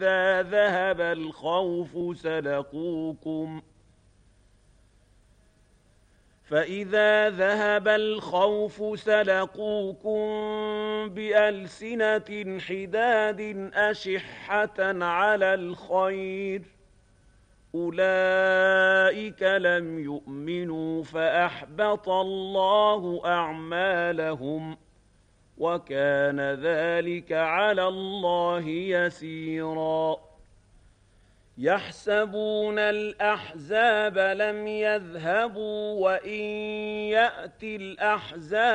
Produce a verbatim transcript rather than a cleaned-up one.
فإذا ذهب الخوف سلقوكم فإذا ذهب الخوف سلقوكم بألسنة حداد أشحة على الخير أولئك لم يؤمنوا فأحبط الله أعمالهم وكان ذلك على الله يسيرا يحسبون الأحزاب لم يذهبوا وإن يأتي الأحزاب